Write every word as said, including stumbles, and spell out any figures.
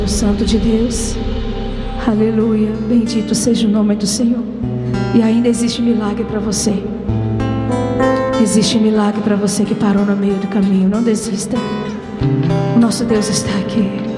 O Santo de Deus, aleluia, bendito seja o nome do Senhor. E ainda existe milagre para você. Existe milagre para você que parou no meio do caminho. Não desista. O nosso Deus está aqui.